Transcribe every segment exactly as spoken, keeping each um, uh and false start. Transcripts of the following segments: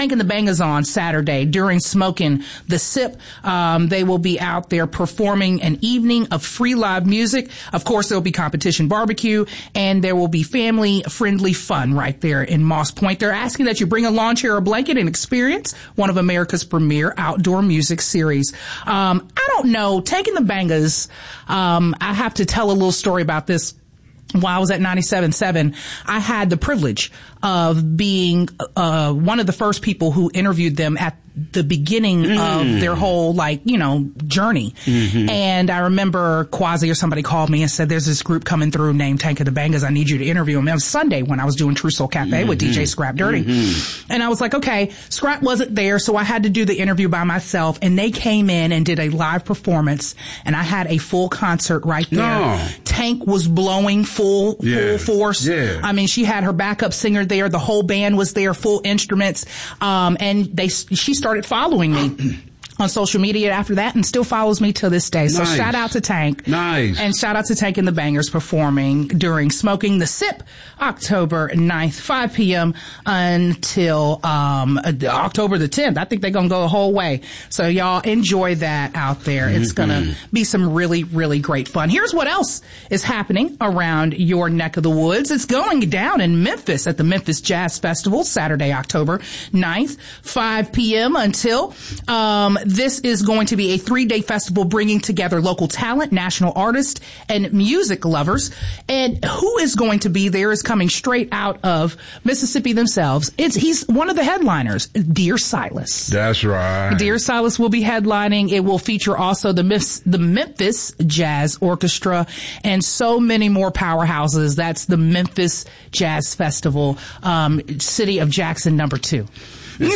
Tank and the Bangas on Saturday during Smoking the Sip. Um, they will be out there performing an evening of free live music. Of course, there will be competition barbecue, and there will be family-friendly fun right there in Moss Point. They're asking that you bring a lawn chair or blanket and experience one of America's premier outdoor music series. Um, I don't know. Tank and the Bangas, um, I have to tell a little story about this. While I was at ninety-seven point seven, I had the privilege of being uh one of the first people who interviewed them at the beginning mm. of their whole, like, you know, journey. Mm-hmm. And I remember Quasi or somebody called me and said, there's this group coming through named Tank of the Bangas. I need you to interview them. It was Sunday when I was doing True Soul Cafe mm-hmm. with D J Scrap Dirty. Mm-hmm. And I was like, okay, Scrap wasn't there, so I had to do the interview by myself. And they came in and did a live performance, and I had a full concert right there. No. Tank was blowing full, yeah. full force. Yeah. I mean, she had her backup singer there. The whole band was there, full instruments. Um, and they, she started following me on social media after that, and still follows me to this day. So nice. Shout out to Tank. Nice. And shout out to Tank and the Bangers performing during Smoking the Sip, October ninth, five p.m. until um October the tenth. I think they're going to go the whole way. So y'all enjoy that out there. Mm-hmm. It's going to be some really, really great fun. Here's what else is happening around your neck of the woods. It's going down in Memphis at the Memphis Jazz Festival, Saturday, October ninth, five p.m. until um this is going to be a three-day festival bringing together local talent, national artists, and music lovers. And who is going to be there is coming straight out of Mississippi themselves. It's he's one of the headliners, Dear Silas. That's right. Dear Silas will be headlining. It will feature also the Miss, the Memphis Jazz Orchestra and so many more powerhouses. That's the Memphis Jazz Festival, um, City of Jackson number two. And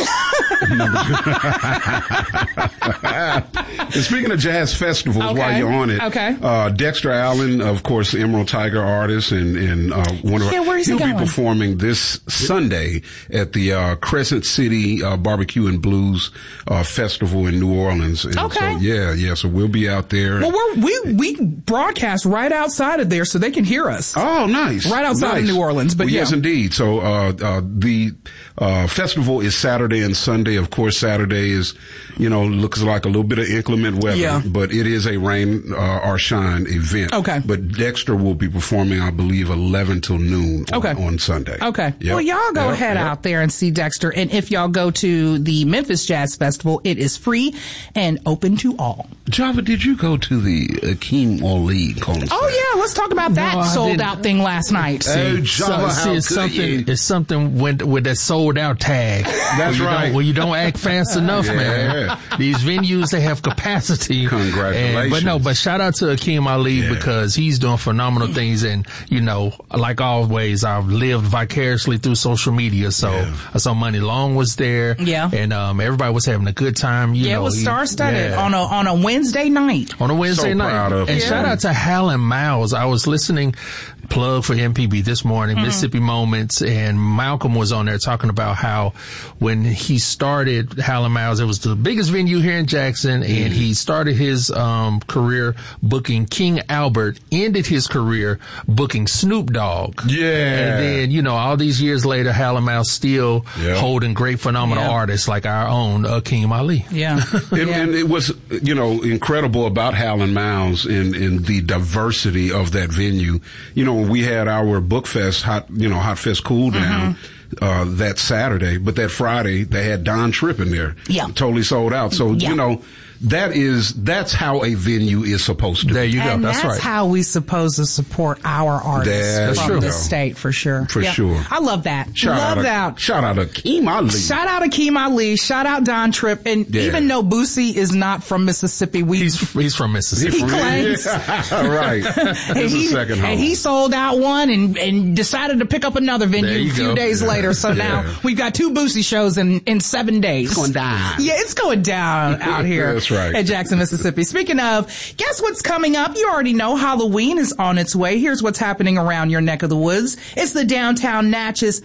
speaking of jazz festivals, okay. while you're on it, okay. uh, Dexter Allen, of course, Emerald Tiger artist, and, and uh, one of yeah, where's he'll he be going? performing this Sunday at the uh, Crescent City uh, Barbecue and Blues uh, Festival in New Orleans. And okay. So, yeah, yeah. So we'll be out there. Well, we're, we we broadcast right outside of there, so they can hear us. Oh, nice. Right outside nice. of New Orleans. But well, yeah. yes, indeed. So uh, uh, the uh, festival is Saturday and Sunday. Of course, Saturday is, you know, looks like a little bit of inclement weather, yeah. but it is a rain uh, or shine event. Okay. But Dexter will be performing, I believe, eleven till noon okay. on, on Sunday. Okay. Yep. Well, y'all go yep. ahead yep. out there and see Dexter. And if y'all go to the Memphis Jazz Festival, it is free and open to all. Java, did you go to the Akeem Ali concert? Oh, yeah. Let's talk about that no, sold out thing last night. Oh, Java, so, see, it's something, it's something with, with that sold out tag. That's where right. Well, you don't act fast enough, yeah. man. These venues, they have capacity. Congratulations. And, but no, but shout out to Akeem Ali yeah. because he's doing phenomenal things. And, you know, like always, I've lived vicariously through social media. So yeah. I saw Money Long was there. Yeah. And, um, everybody was having a good time. You yeah, know, it was star studded yeah. on a, on a Wednesday night. On a Wednesday so night. Proud of and him. shout out to Hal and Miles. I was listening, plug for M P B this morning, mm-hmm. Mississippi Moments, and Malcolm was on there talking about how when he started Hal and Miles, it was the biggest venue here in Jackson, mm-hmm. and he started his um career booking King Albert, ended his career booking Snoop Dogg. Yeah. And then, you know, all these years later, Hal and Miles still yep. holding great, phenomenal yeah. artists like our own Akeem Ali. Yeah. and, yeah. and it was, you know, incredible about Hal and Miles in, in the diversity of that venue. You know, when we had our Book Fest, hot, you know, Hot Fest cool down, mm-hmm. uh, that Saturday, but that Friday they had Don Tripp in there. Yeah. Totally sold out. So, yeah. you know, that is, that's how a venue is supposed to be. There you go. And that's, that's right. how we supposed to support our artists That's from true. the state, for sure. For yeah. sure. I love that. Shout love out that. A, shout out to Akeem Ali. Shout out Akeem Ali. Shout out Don Tripp. And Yeah. even though Boosie is not from Mississippi, we He's, he's from Mississippi. he claims. Right. and, It's he, a second home. and he sold out one and, and decided to pick up another There venue you a few go. days Yeah. later. So Yeah. now we've got two Boosie shows in, in seven days. It's going down. Yeah, it's going down out here That's right. at Jackson, Mississippi. Speaking of, guess what's coming up? You already know Halloween is on its way. Here's what's happening around your neck of the woods. It's the downtown Natchez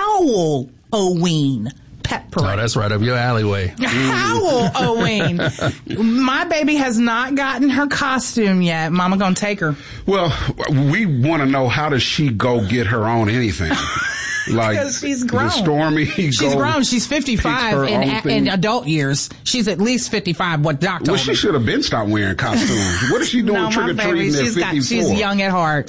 Howl-O-Ween Pet Parade. Oh, that's right up your alleyway. Howl-O-Ween. My baby has not gotten her costume yet. Mama gonna take her. Well, we want to know, how does she go get her own anything? Like, because she's grown. The Stormy she's go grown. She's fifty-five in, in adult years. She's at least fifty-five. What Doc told Well, she me. should have been stopped wearing costumes. What is she doing no, trick or treating at she's fifty-four? Got, she's young at heart.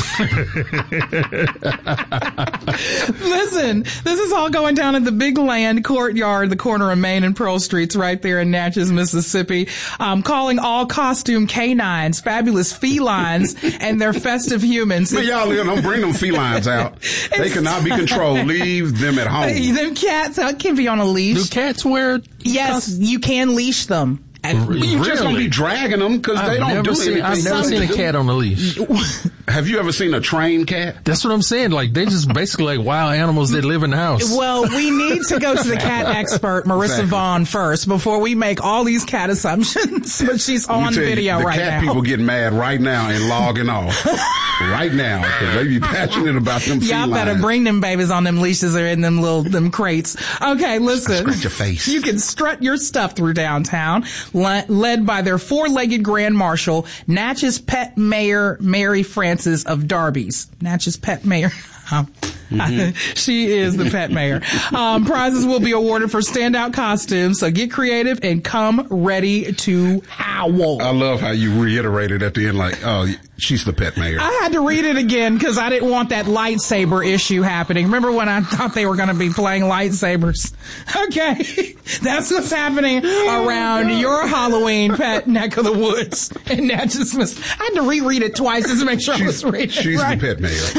Listen, this is all going down at the Big Land Courtyard, the corner of Main and Pearl Streets, right there in Natchez, Mississippi. Um, calling all costume canines, fabulous felines, and their festive humans. Man, y'all, don't bring them felines out. They cannot be controlled. Leave them at home. Them cats uh, can be on a leash. Do cats wear? Yes, you can leash them. And well, you really? just don't be dragging them because they don't do seen, anything. I've never seen a cat on a leash. Have you ever seen a trained cat? That's what I'm saying. Like, they just basically like wild animals that live in the house. Well, we need to go to the cat expert, Marissa exactly. Vaughn, first before we make all these cat assumptions. But she's on video you, right now. The cat people getting mad right now and logging off. Right now, because they be passionate about them Y'all felines. better bring them babies on them leashes or in them little, them crates. Okay, listen. Scratch your face. You can strut your stuff through downtown, le- led by their four-legged Grand Marshal, Natchez Pet Mayor Mary Francis of Darby's. Natchez Pet Mayor. Mm-hmm. She is the pet mayor. Um, prizes will be awarded for standout costumes, so get creative and come ready to howl. I love how you reiterated at the end, like, oh, she's the pet mayor. I had to read it again because I didn't want that lightsaber issue happening. Remember when I thought they were going to be playing lightsabers? Okay, that's what's happening around your Halloween pet neck of the woods. And that just was, I had to reread it twice just to make sure she's, I was reading She's it right. the pet mayor.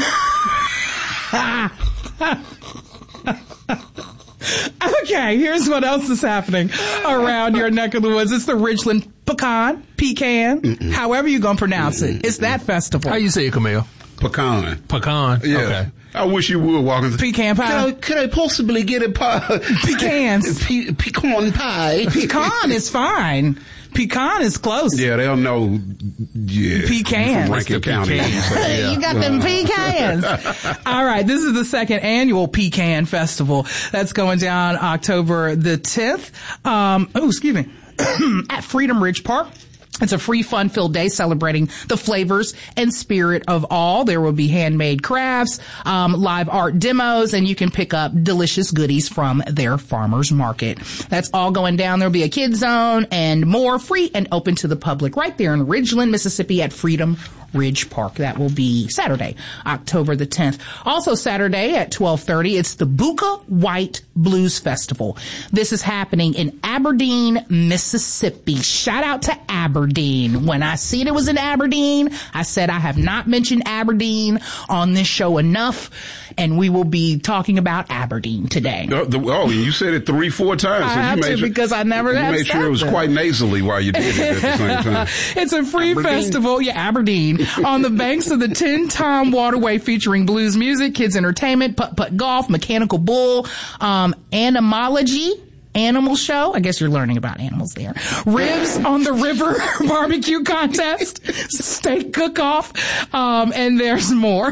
Okay, here's what else is happening around your neck of the woods. It's the Ridgeland Pecan, Pecan, Mm-mm. however you're going to pronounce it. It's that festival. How you say it, Camille? Pecan. Pecan. Yeah. Okay. I wish you would walk into pecan pie. Could I, could I possibly get a pie? Pecans. Pe- pecan pie. Pecan is fine. Pecan is close. Yeah, they'll know. Yeah, pecans. From Rankin County. So, yeah. You got them pecans. All right, this is the second annual Pecan Festival that's going down October the tenth. Um, oh, excuse me, at Freedom Ridge Park. It's a free, fun-filled day celebrating the flavors and spirit of all. There will be handmade crafts, um, live art demos, and you can pick up delicious goodies from their farmers market. That's all going down. There'll be a kids zone and more, free and open to the public right there in Ridgeland, Mississippi at Freedom Ridge Park. That will be Saturday, October the tenth. Also Saturday at twelve thirty, it's the Buka White Blues Festival. This is happening in Aberdeen, Mississippi. Shout out to Aberdeen. When I seen it was in Aberdeen, I said I have not mentioned Aberdeen on this show enough, and we will be talking about Aberdeen today. Oh, the, oh you said it three, four times. I so have you made to sure, because I never You have made sure it was them. quite nasally while you did it at the same time. It's a free Aberdeen. festival, yeah, Aberdeen, on the banks of the Tin Tom Waterway, featuring blues music, kids entertainment, putt-putt golf, mechanical bull, um, animology, animal show. I guess you're learning about animals there. Ribs on the River barbecue contest, steak cook-off, um, and there's more.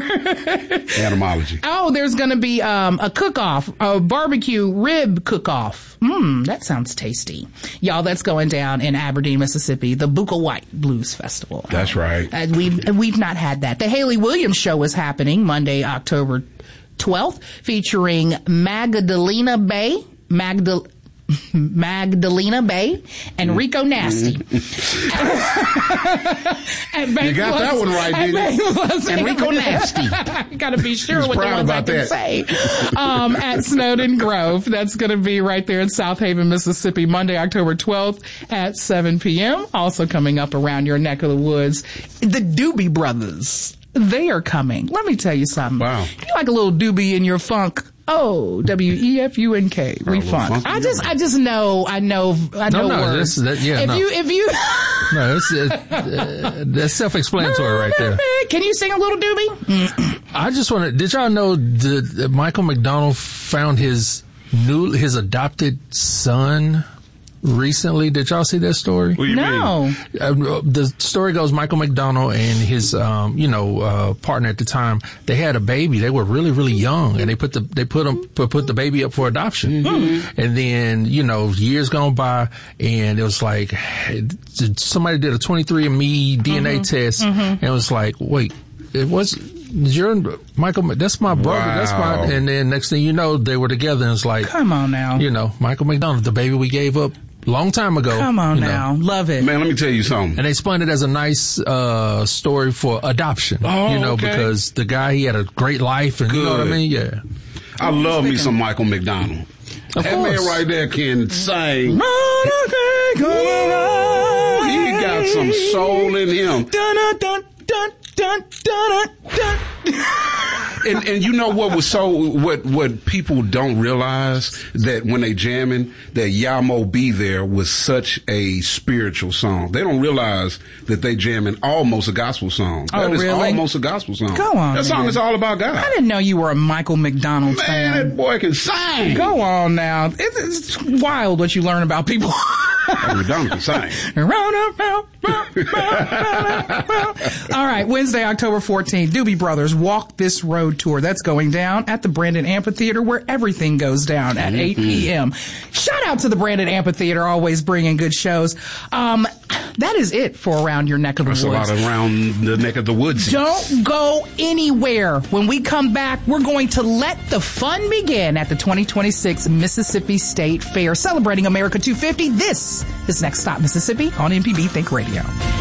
Animology. Oh, there's going to be um, a cook-off, a barbecue rib cook-off. Mmm, that sounds tasty. Y'all, that's going down in Aberdeen, Mississippi, the Buka White Blues Festival. That's right. Uh, we've, we've not had that. The Haley Williams Show is happening Monday, October twelfth, featuring Magdalena Bay, Magdal Magdalena Bay and Rico Nasty. You got that one right, didn't you? And Rico Nasty. Gotta be sure He's what the ones I can that. say. Um, at Snowden Grove. That's gonna be right there in South Haven, Mississippi, Monday, October twelfth at seven p.m. Also coming up around your neck of the woods, the Doobie Brothers. They are coming. Let me tell you something. Wow. You like a little doobie in your funk. Oh, W E F U N K. We funk. I just, I just know, I know, I know no, no, words. That, yeah, if no. you, if you, no, it's, uh, that's self-explanatory right there. Can you sing a little doobie? I just want to, did y'all know that, that Michael McDonald found his new, his adopted son recently? Did y'all see that story? What do you No. mean? Uh, the story goes Michael McDonald and his, um, you know, uh, partner at the time, they had a baby. They were really, really young, and they put the, they put them, put, put the baby up for adoption. Mm-hmm. And then, you know, years gone by, and it was like, somebody did a twenty-three and me D N A mm-hmm. test, mm-hmm. and it was like, wait, it was, you're Michael, that's my brother. Wow. That's my, and then next thing you know, they were together and it's like, come on now. You know, Michael McDonald, the baby we gave up long time ago. Come on you now. know. Love it. Man, let me tell you something. And they spun it as a nice, uh, story for adoption. Oh, you know, okay. because the guy, he had a great life and Good. you know what I mean? Yeah. I love me some Michael McDonald. Of that course. man right there can sing. Woo! He got some soul in him. Dun, dun, dun, dun, dun, dun, dun. And, and you know what was so, what, what people don't realize, that when they jamming, that Yamo Be There was such a spiritual song. They don't realize that they jamming almost a gospel song. Oh, That is really? almost a gospel song. Go on, That song man. is all about God. I didn't know you were a Michael McDonald Man, fan. that boy can sing. Go on now. It's, it's wild what you learn about people. McDonald can sing. All right, Wednesday, October fourteenth, Doobie Brothers Walk This Road Tour. That's going down at the Brandon Amphitheater, where everything goes down at eight p.m. Shout out to the Brandon Amphitheater, always bringing good shows. Um, that is it for Around Your Neck of the That's a Woods. lot around the neck of the woods. Don't go anywhere. When we come back, we're going to let the fun begin at the twenty twenty-six Mississippi State Fair, celebrating America two fifty. This is Next Stop Mississippi on M P B Think Radio.